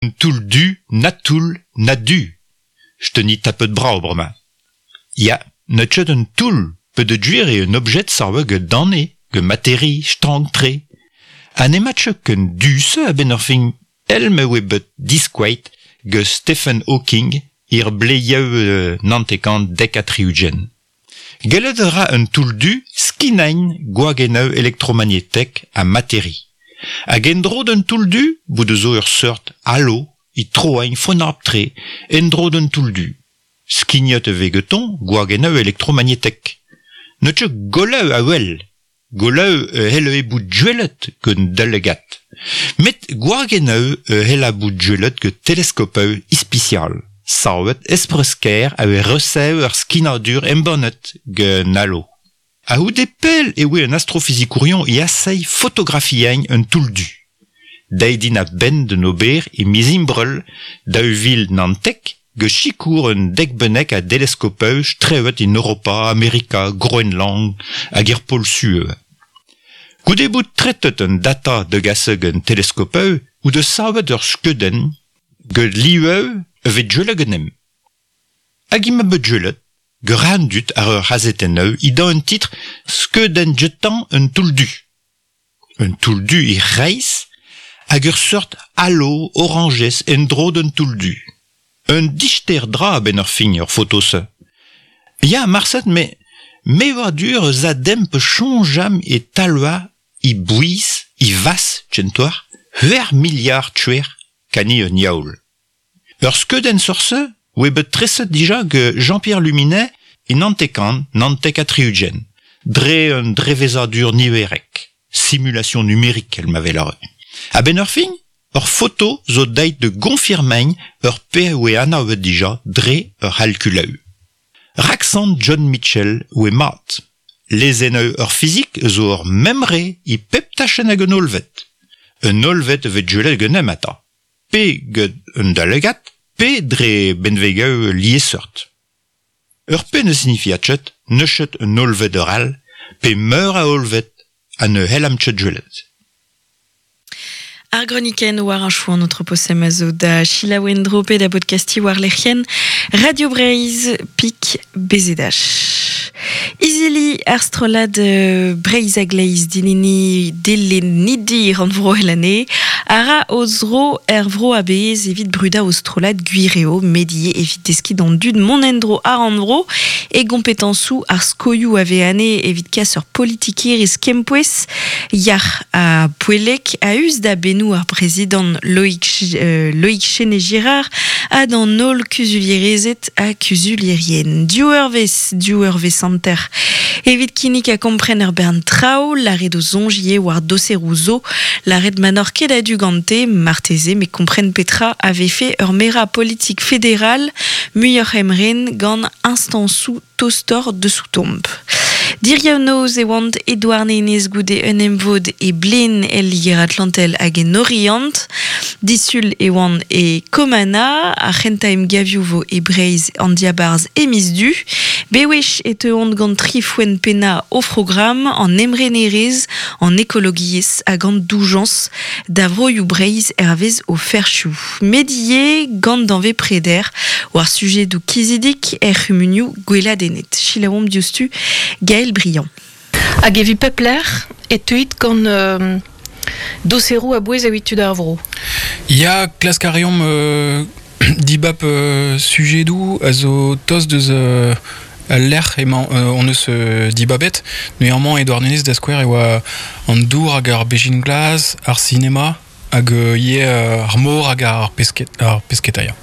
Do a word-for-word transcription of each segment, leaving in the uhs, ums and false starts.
Toul du, natoul, nadu. Je te nie ta peu de bras au broma. Ja, ne tchet un toul, peu de duir et un objet de sarwe ge dané, ge matéri, strang tré. An ematche qu'un duce a benorfing, el me webet disquait, ge Stephen Hawking, ir bleieu euh, nantekant dek a triugen. Gelet dra un toul du, skinain, gwageneu elektromagnetek a matéri. A gendro d'un toul du, bout de zo ur sort, allo, i troain fonarptre, endro d'un toul du. Skignot vegeton, gwageneu elektromagnetek. Neutche goleu a wel, goleu e hele e bout juelet gant delegat. Met gwageneu e hele a bout juelet ge teleskopeu ispicial. Sarwet espresker a e reseu ur skinadur embonet ge nalo. A ou de pel e oe un astrophysikourion i asei fotografiañ un toul du. Daidin a ben de nober e mizimbrel da e vil nantek ge chikour un dek benek a teleskopeuj trevet in Europa, Amerika, Groenland hag er pol sue. Goude bout tretet un data de gaseg un teleskopeu ou de savet ur skeden ge lieu evet jele genem. Hag ima bet jelet, ge randut ar ur hazeteneu i da un titre skeden jetan un toul du. Un toul du i reiz hag ur sort halo oranges en dro d'un toul du. Un dichter dra ben ur fin ur photose. Ya marset me me va dur zadem pe chonjam e talua i bouis, i vas, tchentoar, ver milliard tuer kani un yaoul. Ur skeden sorse, oe bet treset dija ge Jean-Pierre Luminet e nantekant nantek a triugen. Dre un drevezadur niverek. Simulation numérique, elle m'avait l'air. A ben ur fin, ur photo zo deit de gonfirmeiñ ur pe oe anavet dija dre ur halkuleu. Raksant John Mitchell oe mat. Lezeneu ur fizik zo ur memre i pep tachen hag un olvet. Un olvet evet julet genem ata. Pe ged un dalegat, pe dre benvegeu liesort. Ur pe ne signifiachet, nechet un olvet ur al, pe meur a olvet a ne helamchet julet. Ar groniken war an chouan notre possem a zo da Sheila Wendrope da podcasti war lec'hen Radio Breizh pik bezedach. Izili ar strolad uh, Breizh a gleiz dinini dele nidi ran vro helane, ara ozro er vro a bez evit bruda o strolad guireo medie evit deski dan dud monendro ar an vro e gompetansou ar skoiou ave ane evit kas ur politikir e skempouez yar a poelek a us da benou ar président Loïc, euh, Loïc Chenet-Girard a dan nol kuzulierezet a kuzulierien. Diouer vez, diouer vez anter. Evit kinik a kompren ur bern trao, l'arret o zongie war doserou zo, l'arret manor ket a du gante, marteze, me kompren petra ave fe ur mera politik fédéral, muioc'h emren gant instansou tostor de sous-tombe. Diria noz e wand Edouard Nenez goude un emvod e blin el liger atlantel hag en orient, disul e wand e komana, a c'hentaim gaviouvo e Breizh an diabarz e misdu, bewech et te hont gant trifouen pena o program an emrenerez, an ekologiez hag an doujans da vroioù Breizh ervez o ferchou. Medie gant danve preder, war sujet d'o kizidik er c'humunioù gweladenet. Chilaom diostu Gaël Briand. Hag evit pepler et tuit gant euh, doserou a bouez evit tud ar vro. Ya klaskariom euh, dibap euh, sujedou a zo tos deus euh, l'air emañ euh, on eus euh, dibabet, neuerman Edouard Nenez da skouer e oa an dour hag ar bejin glaz, ar sinema, hag euh, ye euh, ar mor hag ar pesket, ar pesketaia.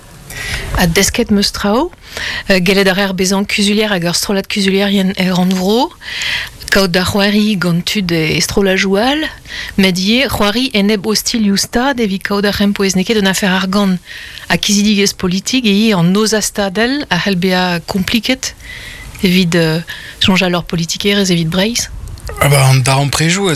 A desket meus trao, uh, gelet ar er bezan kuzulier hag ar strolat kuzulier yen er an vro, kaout da c'hoari gant tud e strolajoual, med ye c'hoari eneb ostil youstad evit kaout ar rempo ez neket un afer ar gant a kizidigez politik e ye an oz astadel a helbea kompliket evit uh, sonja lor politikerez evit Breizh. Ah bah, an dar an prejou a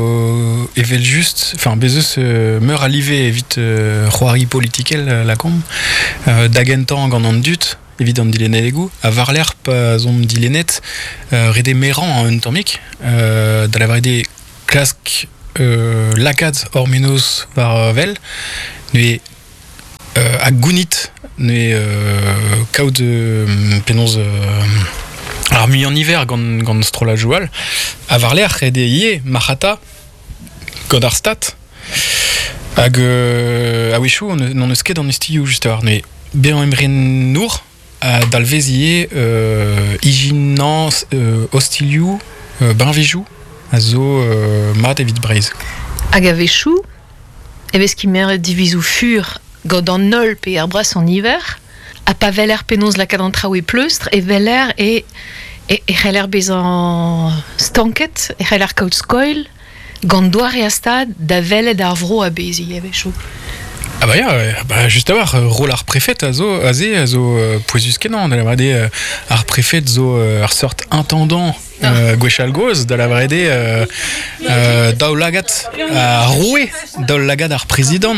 zo evel just, enfin bezeus euh, meur alive evit euh, c'hoari politikel euh, la kom, euh, dagentan gant an dut, evit an dilenet egou, a var l'er pa zon dilenet, euh, rede meran an un tammik, euh, da la varede klask euh, lakad or menos var vel, ne à Gounit, mais euh, kaout de pénonce euh, alors mi en hiver gant gant strola joual à Varler et des yé Mahata Godarstat hag euh, a wechou on on eus ket an estiu juste ar mais bien emren nour a dalvezier euh, iginan euh, hostiliou euh, benvejou a zo euh, mat evit breiz hag a vechou eves ki mer divizou fur gant an nol pe ar bras en hiver a pa veler penons la kadant trao e pleustre e veler e e e c'heller bez an stanket e c'heller kaout skoil gant doar e astad da velet ar vro a bezi e vechou. Ah bah ya, bah juste avoir rôle ar préfet a zo azé a zo euh, poezus kenan da la vrede euh, ar préfet zo euh, ar sort intendant euh, gwechal goz da la vrede euh, euh, daou lagat a roué daou lagat ar président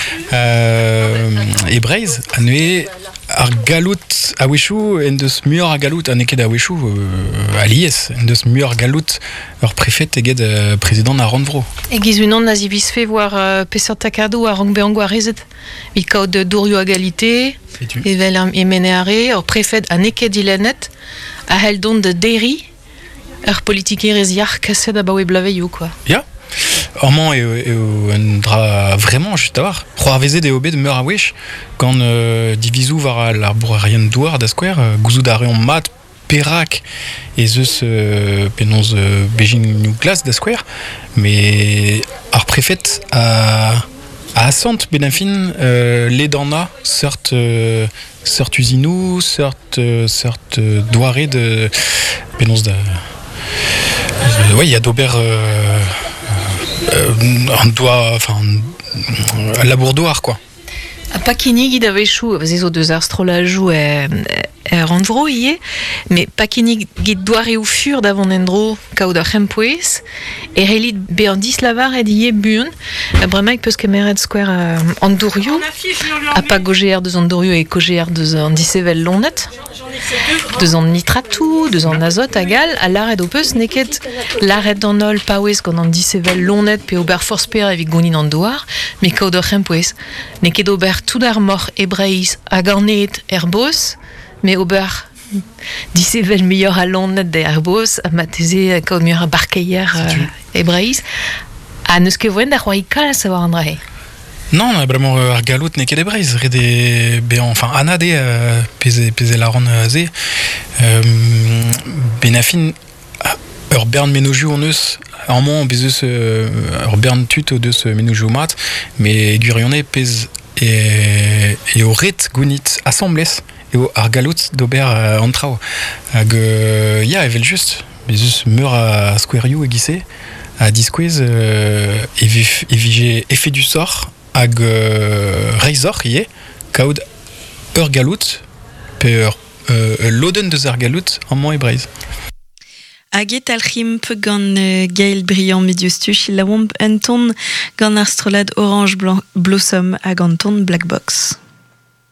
euh, e breiz a neue ar galout a wechou en deus muor a galout an eket a wechou euh, a lies en deus muor galout ur préfet eget euh, président a Randvro. E giz unan na zivis fe war uh, peseurt takado a rank beang rezet. Vi kaout de dourio a galite, e vel e meneare, ur préfet a neket dilenet, a hel don de deri, ur politikerez yar kaset a baoe blaveio, quoi. Ya, orman eo, eo un dra vraiment just a war. C'hoar vezet eo bet meur a wech, gant euh, divizou var ar bourarien douar da skwer, euh, gouzout a reon mat, perak et zeus euh, penonz euh, Beijing New Glass da skwer, mais ar préfet a a assant benafin euh, ledana sort euh, sort usinou sort euh, sort euh, doare de penonz da euh, ouais il y a d'auber euh, euh, un doigt enfin un labourdoir quoi. A pakinig da vechou, vez zo deus ar strolajou e, e Randvro ie, mais pakinig git doare ou fur davon endro kaout ar c'hempoez, e relit be an dislavar ed ie buan, a bremaik peus kemeret skwer uh, an dourioù, a pa goger deus an dourioù e goger deus an disevel lonet, deus an nitratou, deus an azot a gal, a laret o peus neket laret an ol paouez gant an disevel lonet pe ober forsper evit gounin an douar, me kaout ar c'hempoez, neket ober tout ar mor e breiz a ganet er bos, me ober disevel meilleur a lonet de er bos, a mateze kaout meilleur a barkeier uh, e breiz, a neus ket voen da c'hoari kal a savoir an dra he. Non, vraiment ar galout ne ket e breiz, red e be enfin anade euh, peze peze la ron aze euh, benafin ur bern menojou on eus armand bezeus euh, ur bern tut o deus menojou mat, mais gurionne pez e e o ret gounit assemblez e o ar galout d'ober euh, an trao hag euh, ya evel just bezeus meur a skwerioù e gise a diskouez euh, e vije effet du sort hag euh, reizor ie kaout ur galout pe ur euh, loden deus ar galout an man e breiz. Aget al c'himp gant uh, Gaël Briand mediostuch il la womp un ton gant ar strolad Orange Blossom hag an ton Black Box.